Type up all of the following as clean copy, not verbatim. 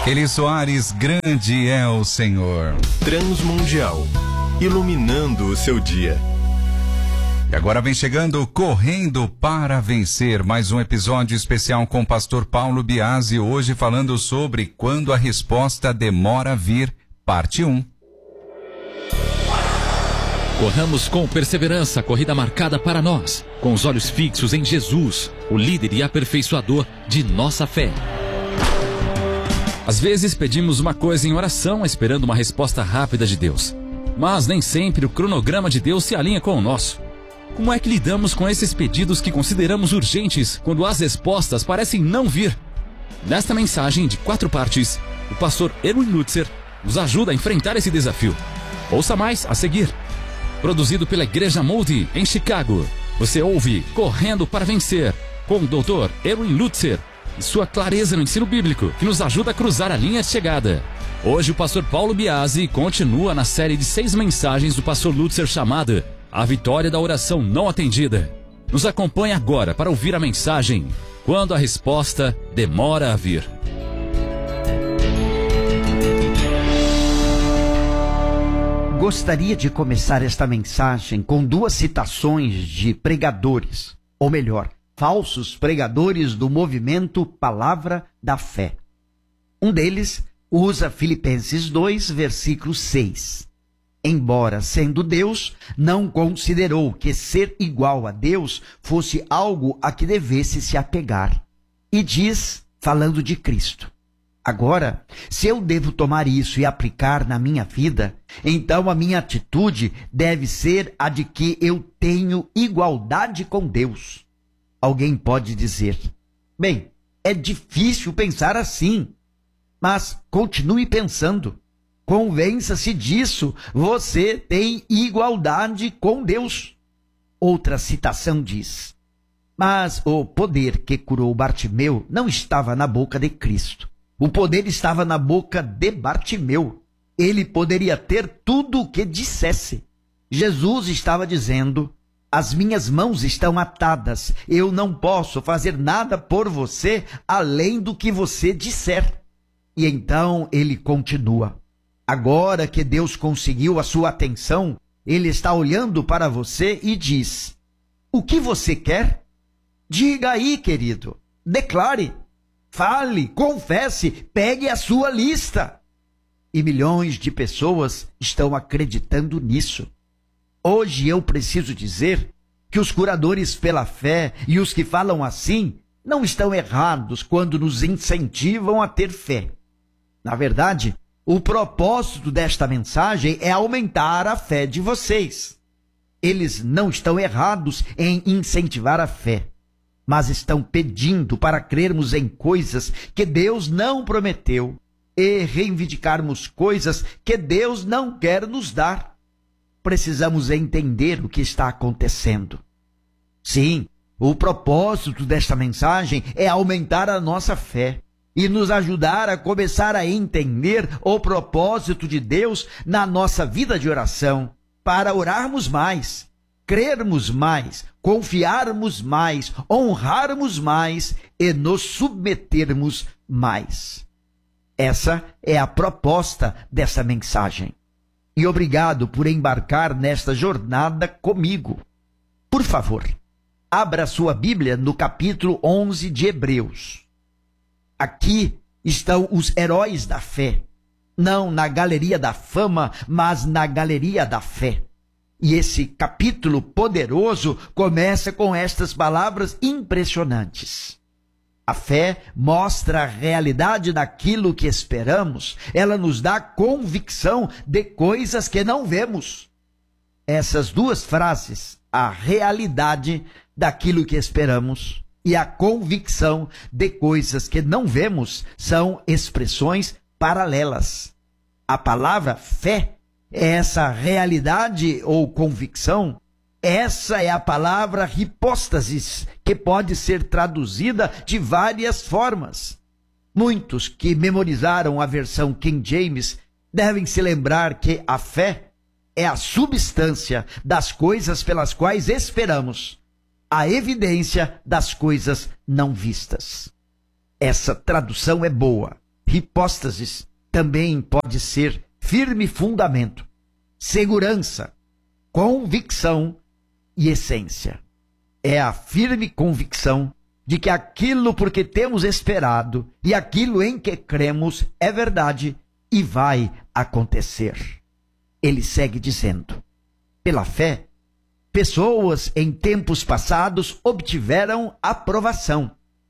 Eli Soares, grande é o Senhor. Transmundial, iluminando o seu dia. E agora vem chegando Correndo para Vencer, mais um episódio especial com o pastor Paulo Biasi, hoje falando sobre quando a resposta demora a vir, parte 1. Corramos com perseverança a corrida marcada para nós, com os olhos fixos em Jesus, o líder e aperfeiçoador de nossa fé. Às vezes pedimos uma coisa em oração esperando uma resposta rápida de Deus, mas nem sempre o cronograma de Deus se alinha com o nosso. Como é que lidamos com esses pedidos que consideramos urgentes quando as respostas parecem não vir? Nesta mensagem de 4 partes, o pastor Erwin Lutzer nos ajuda a enfrentar esse desafio. Ouça mais a seguir. Produzido pela Igreja Moody, em Chicago, você ouve Correndo para Vencer, com o Dr. Erwin Lutzer e sua clareza no ensino bíblico, que nos ajuda a cruzar a linha de chegada. Hoje o pastor Paulo Biasi continua na série de 6 mensagens do pastor Lutzer chamada A Vitória da Oração Não Atendida. Nos acompanhe agora para ouvir a mensagem Quando a Resposta Demora a Vir. Gostaria de começar esta mensagem com 2 citações de pregadores, ou melhor, falsos pregadores do movimento Palavra da Fé. Um deles usa Filipenses 2, versículo 6. Embora sendo Deus, não considerou que ser igual a Deus fosse algo a que devesse se apegar. E diz, falando de Cristo: agora, se eu devo tomar isso e aplicar na minha vida, então a minha atitude deve ser a de que eu tenho igualdade com Deus. Alguém pode dizer: bem, é difícil pensar assim. Mas continue pensando. Convença-se disso. Você tem igualdade com Deus. Outra citação diz: mas o poder que curou Bartimeu não estava na boca de Cristo. O poder estava na boca de Bartimeu. Ele poderia ter tudo o que dissesse. Jesus estava dizendo: as minhas mãos estão atadas. Eu não posso fazer nada por você além do que você disser. E então ele continua: agora que Deus conseguiu a sua atenção, ele está olhando para você e diz: o que você quer? Diga aí, querido. Declare. Fale, confesse, pegue a sua lista. E milhões de pessoas estão acreditando nisso. Hoje eu preciso dizer que os curadores pela fé e os que falam assim não estão errados quando nos incentivam a ter fé. Na verdade, o propósito desta mensagem é aumentar a fé de vocês. Eles não estão errados em incentivar a fé, mas estão pedindo para crermos em coisas que Deus não prometeu e reivindicarmos coisas que Deus não quer nos dar. Precisamos entender o que está acontecendo. Sim, o propósito desta mensagem é aumentar a nossa fé e nos ajudar a começar a entender o propósito de Deus na nossa vida de oração, para orarmos mais, crermos mais, confiarmos mais, honrarmos mais e nos submetermos mais. Essa é a proposta dessa mensagem. E obrigado por embarcar nesta jornada comigo. Por favor, abra sua Bíblia no capítulo 11 de Hebreus. Aqui estão os heróis da fé, não na galeria da fama, mas na galeria da fé. E esse capítulo poderoso começa com estas palavras impressionantes. A fé mostra a realidade daquilo que esperamos. Ela nos dá convicção de coisas que não vemos. Essas 2 frases, a realidade daquilo que esperamos e a convicção de coisas que não vemos, são expressões paralelas. A palavra fé é essa realidade ou convicção. Essa é a palavra hipóstasis, que pode ser traduzida de várias formas. Muitos que memorizaram a versão King James devem se lembrar que a fé é a substância das coisas pelas quais esperamos, a evidência das coisas não vistas. Essa tradução é boa, Hipóstasis também pode ser firme fundamento, segurança, convicção e essência. É a firme convicção de que aquilo por que temos esperado e aquilo em que cremos é verdade e vai acontecer. Ele segue dizendo: pela fé, pessoas em tempos passados obtiveram aprovação.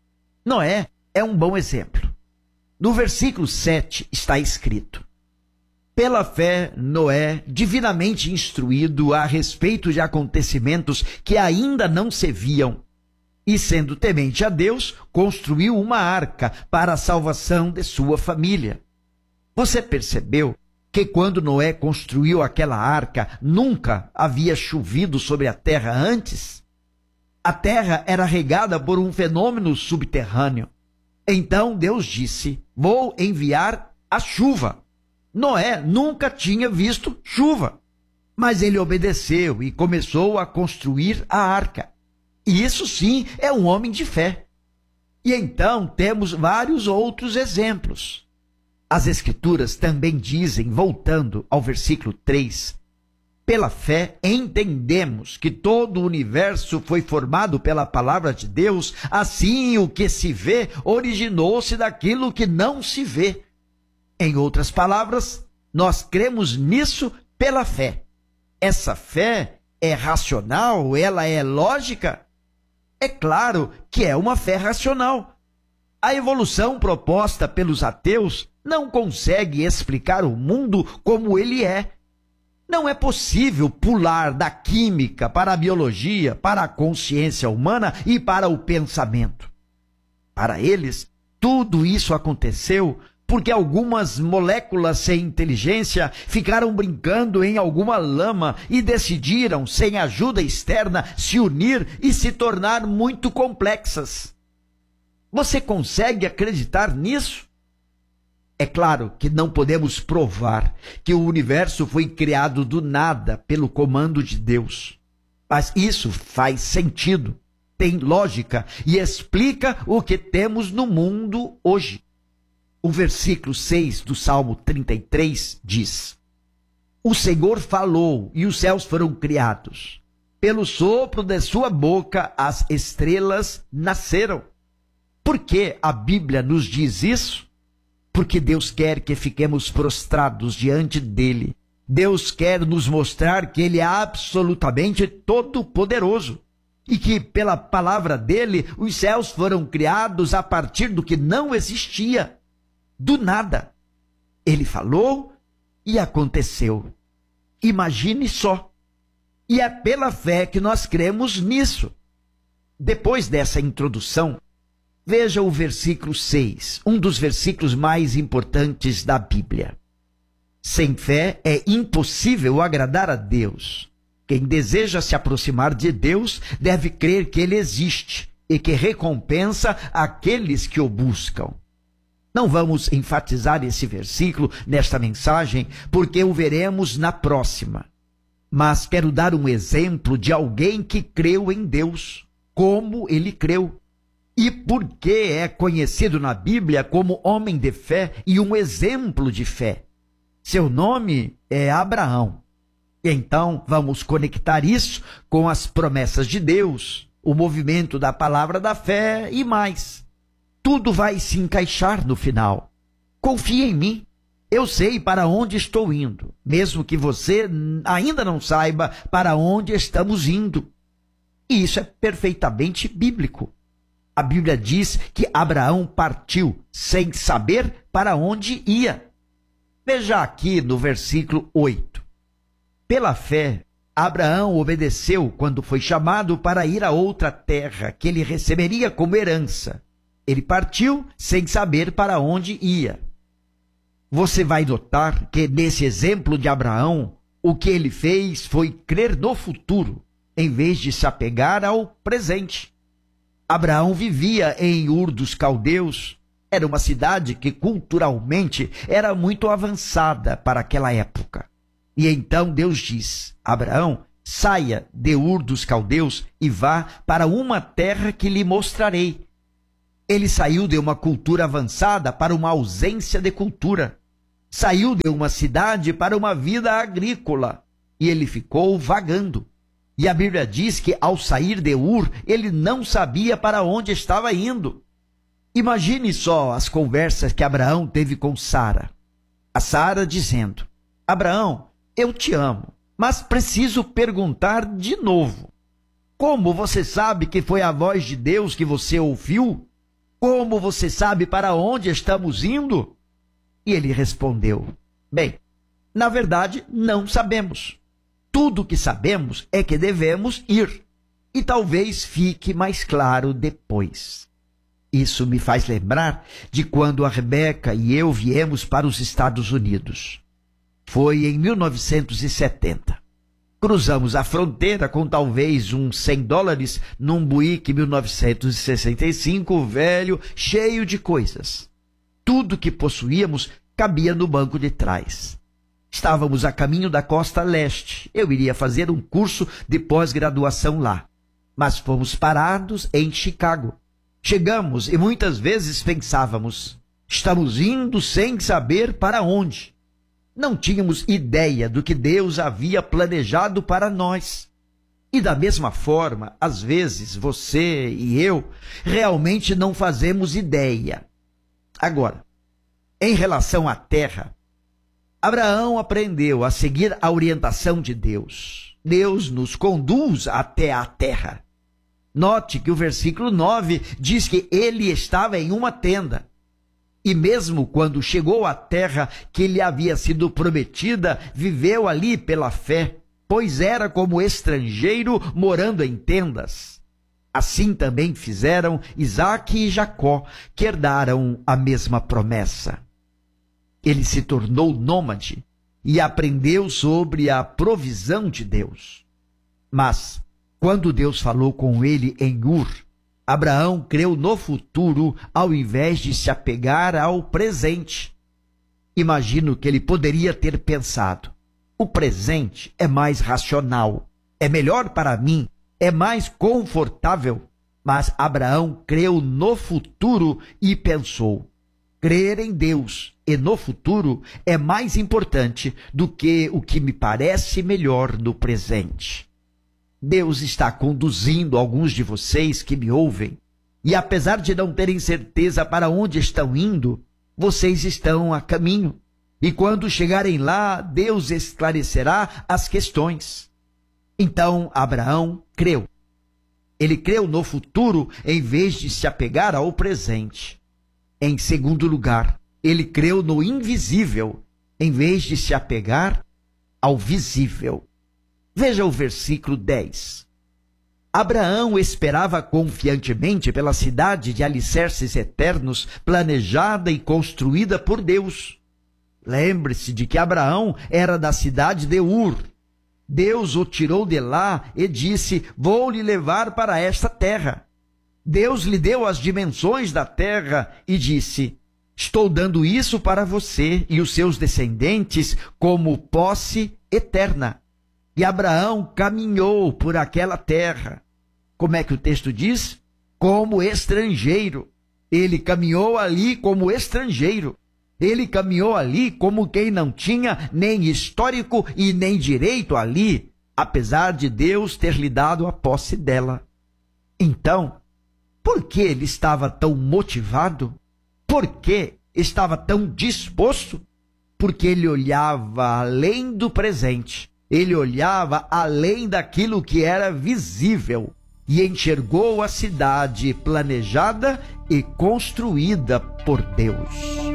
Noé é um bom exemplo. No versículo 7 está escrito: pela fé, Noé, divinamente instruído a respeito de acontecimentos que ainda não se viam, e sendo temente a Deus, construiu uma arca para a salvação de sua família. Você percebeu que quando Noé construiu aquela arca, nunca havia chovido sobre a terra antes? A terra era regada por um fenômeno subterrâneo. Então Deus disse: vou enviar a chuva. Noé nunca tinha visto chuva, mas ele obedeceu e começou a construir a arca. E isso sim é um homem de fé. E então temos vários outros exemplos. As Escrituras também dizem, voltando ao versículo 3, pela fé entendemos que todo o universo foi formado pela palavra de Deus, assim o que se vê originou-se daquilo que não se vê. Em outras palavras, nós cremos nisso pela fé. Essa fé é racional? Ela é lógica? É claro que é uma fé racional. A evolução proposta pelos ateus não consegue explicar o mundo como ele é. Não é possível pular da química para a biologia, para a consciência humana e para o pensamento. Para eles, tudo isso aconteceu porque algumas moléculas sem inteligência ficaram brincando em alguma lama e decidiram, sem ajuda externa, se unir e se tornar muito complexas. Você consegue acreditar nisso? É claro que não podemos provar que o universo foi criado do nada pelo comando de Deus. Mas isso faz sentido, tem lógica e explica o que temos no mundo hoje. O versículo 6 do Salmo 33 diz: o Senhor falou e os céus foram criados. Pelo sopro de sua boca as estrelas nasceram. Por que a Bíblia nos diz isso? Porque Deus quer que fiquemos prostrados diante dele. Deus quer nos mostrar que ele é absolutamente todo-poderoso e que pela palavra dele os céus foram criados a partir do que não existia, do nada. Ele falou e aconteceu. Imagine só. E é pela fé que nós cremos nisso. Depois dessa introdução, veja o versículo 6, um dos versículos mais importantes da Bíblia. Sem fé é impossível agradar a Deus. Quem deseja se aproximar de Deus deve crer que ele existe e que recompensa aqueles que o buscam. Não vamos enfatizar esse versículo nesta mensagem, porque o veremos na próxima. Mas quero dar um exemplo de alguém que creu em Deus, como ele creu. E porque é conhecido na Bíblia como homem de fé e um exemplo de fé. Seu nome é Abraão. Então, vamos conectar isso com as promessas de Deus, o movimento da palavra da fé e mais. Tudo vai se encaixar no final. Confie em mim. Eu sei para onde estou indo, mesmo que você ainda não saiba para onde estamos indo. E isso é perfeitamente bíblico. A Bíblia diz que Abraão partiu sem saber para onde ia. Veja aqui no versículo 8. Pela fé, Abraão obedeceu quando foi chamado para ir a outra terra que ele receberia como herança. Ele partiu sem saber para onde ia. Você vai notar que nesse exemplo de Abraão, o que ele fez foi crer no futuro, em vez de se apegar ao presente. Abraão vivia em Ur dos Caldeus. Era uma cidade que culturalmente era muito avançada para aquela época. E então Deus diz: Abraão, saia de Ur dos Caldeus e vá para uma terra que lhe mostrarei. Ele saiu de uma cultura avançada para uma ausência de cultura. Saiu de uma cidade para uma vida agrícola. E ele ficou vagando. E a Bíblia diz que ao sair de Ur, ele não sabia para onde estava indo. Imagine só as conversas que Abraão teve com Sara. A Sara dizendo: Abraão, eu te amo, mas preciso perguntar de novo. Como você sabe que foi a voz de Deus que você ouviu? Como você sabe para onde estamos indo? E ele respondeu: bem, na verdade, não sabemos. Tudo o que sabemos é que devemos ir. E talvez fique mais claro depois. Isso me faz lembrar de quando a Rebeca e eu viemos para os Estados Unidos. Foi em 1970. Cruzamos a fronteira com talvez uns $100 num Buick 1965 velho, cheio de coisas. Tudo que possuíamos cabia no banco de trás. Estávamos a caminho da costa leste. Eu iria fazer um curso de pós-graduação lá. Mas fomos parados em Chicago. Chegamos e muitas vezes pensávamos: estamos indo sem saber para onde. Não tínhamos ideia do que Deus havia planejado para nós. E da mesma forma, às vezes, você e eu realmente não fazemos ideia. Agora, em relação à terra, Abraão aprendeu a seguir a orientação de Deus. Deus nos conduz até a terra. Note que o versículo 9 diz que ele estava em uma tenda. E mesmo quando chegou à terra que lhe havia sido prometida, viveu ali pela fé, pois era como estrangeiro morando em tendas. Assim também fizeram Isaque e Jacó, que herdaram a mesma promessa. Ele se tornou nômade e aprendeu sobre a provisão de Deus. Mas, quando Deus falou com ele em Ur, Abraão creu no futuro ao invés de se apegar ao presente. Imagino que ele poderia ter pensado: o presente é mais racional, é melhor para mim, é mais confortável. Mas Abraão creu no futuro e pensou: crer em Deus e no futuro é mais importante do que o que me parece melhor no presente. Deus está conduzindo alguns de vocês que me ouvem, e apesar de não terem certeza para onde estão indo, vocês estão a caminho. E quando chegarem lá, Deus esclarecerá as questões. Então Abraão creu. Ele creu no futuro em vez de se apegar ao presente. Em segundo lugar, ele creu no invisível em vez de se apegar ao visível. Veja o versículo 10. Abraão esperava confiantemente pela cidade de alicerces eternos, planejada e construída por Deus. Lembre-se de que Abraão era da cidade de Ur. Deus o tirou de lá e disse: vou lhe levar para esta terra. Deus lhe deu as dimensões da terra e disse: estou dando isso para você e os seus descendentes como posse eterna. E Abraão caminhou por aquela terra. Como é que o texto diz? Como estrangeiro. Ele caminhou ali como estrangeiro. Ele caminhou ali como quem não tinha nem histórico e nem direito ali, apesar de Deus ter lhe dado a posse dela. Então, por que ele estava tão motivado? Por que estava tão disposto? Porque ele olhava além do presente. Ele olhava além daquilo que era visível e enxergou a cidade planejada e construída por Deus.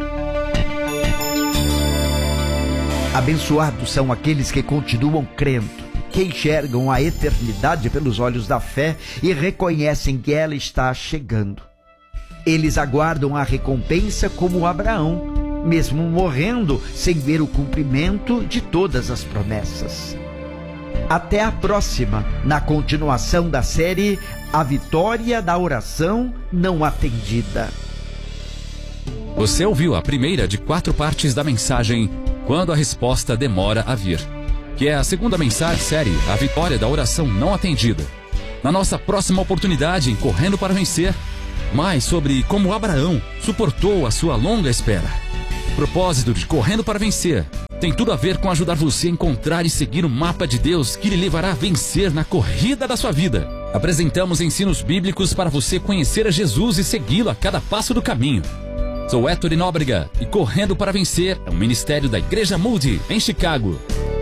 Abençoados são aqueles que continuam crendo, que enxergam a eternidade pelos olhos da fé e reconhecem que ela está chegando. Eles aguardam a recompensa como Abraão, mesmo morrendo sem ver o cumprimento de todas as promessas. Até a próxima, na continuação da série A Vitória da Oração Não Atendida. Você ouviu a primeira de 4 partes da mensagem Quando a Resposta Demora a Vir, que é a segunda mensagem série A Vitória da Oração Não Atendida. Na nossa próxima oportunidade em Correndo para Vencer, mais sobre como Abraão suportou a sua longa espera. O propósito de Correndo para Vencer tem tudo a ver com ajudar você a encontrar e seguir o mapa de Deus que lhe levará a vencer na corrida da sua vida. Apresentamos ensinos bíblicos para você conhecer a Jesus e segui-lo a cada passo do caminho. Sou Héctor Nóbrega e Correndo para Vencer é um ministério da Igreja Moody, em Chicago.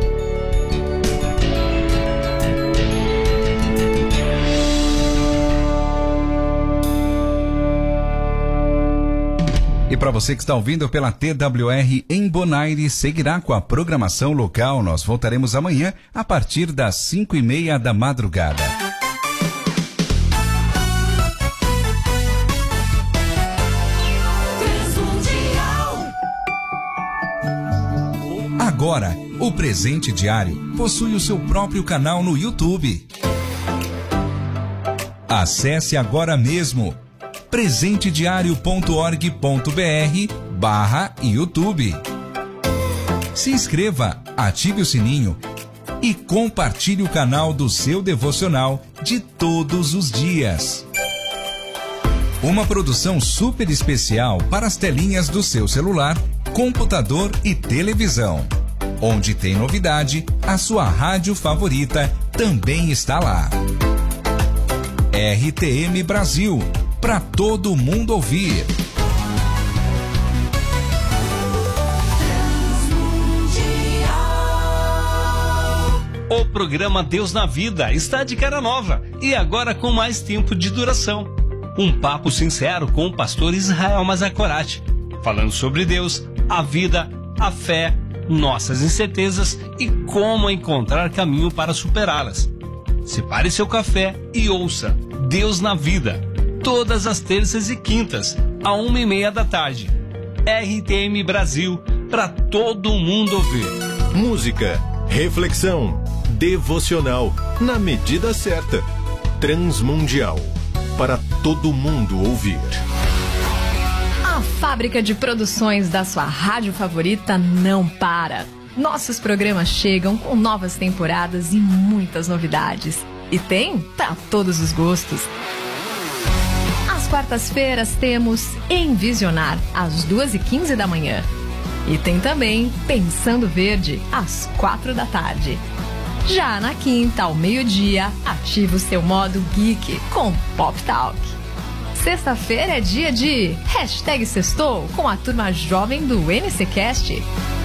E para você que está ouvindo pela TWR em Bonaire, seguirá com a programação local. Nós voltaremos amanhã a partir das 5:30 da madrugada. Agora, o Presente Diário possui o seu próprio canal no YouTube. Acesse agora mesmo presentediario.org.br/YouTube. Se inscreva, ative o sininho e compartilhe o canal do seu devocional de todos os dias. Uma produção super especial para as telinhas do seu celular, computador e televisão. Onde tem novidade, a sua rádio favorita também está lá. RTM Brasil, para todo mundo ouvir. O programa Deus na Vida está de cara nova e agora com mais tempo de duração. Um papo sincero com o pastor Israel Mazakorati, falando sobre Deus, a vida, a fé, nossas incertezas e como encontrar caminho para superá-las. Separe seu café e ouça Deus na Vida, todas as terças e quintas, à 1:30 da tarde. RTM Brasil, para todo mundo ouvir. Música, reflexão, devocional, na medida certa. Transmundial, para todo mundo ouvir. A fábrica de produções da sua rádio favorita não para. Nossos programas chegam com novas temporadas e muitas novidades. E tem para todos os gostos. Às quartas-feiras temos Envisionar, às 2:15 da manhã. E tem também Pensando Verde, às 4 da tarde. Já na quinta, ao meio-dia, ativa o seu modo geek com Pop Talk. Sexta-feira é dia de #Sextou com a turma jovem do NCCast.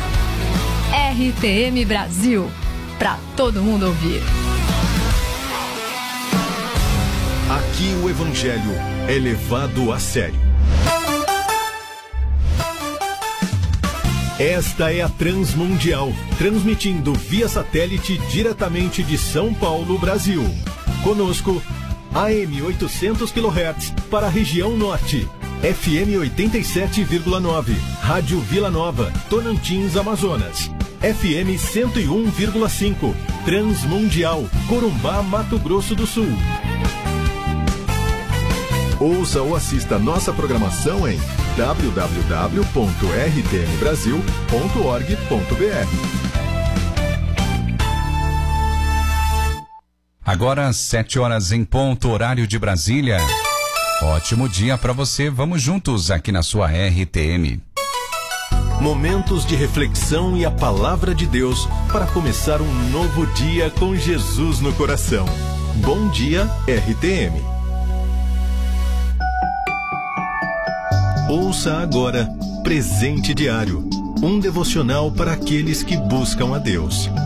RTM Brasil, para todo mundo ouvir. Aqui o Evangelho é levado a sério. Esta é a Transmundial, transmitindo via satélite diretamente de São Paulo, Brasil. Conosco, AM 800 kHz para a região norte, FM 87,9, Rádio Vila Nova, Tocantins, Amazonas, FM 101,5, Transmundial, Corumbá, Mato Grosso do Sul. Ouça ou assista nossa programação em www.rtmbrasil.org.br. Agora, 7h em ponto, horário de Brasília. Ótimo dia para você. Vamos juntos aqui na sua RTM. Momentos de reflexão e a palavra de Deus para começar um novo dia com Jesus no coração. Bom dia, RTM. Ouça agora Presente Diário, um devocional para aqueles que buscam a Deus.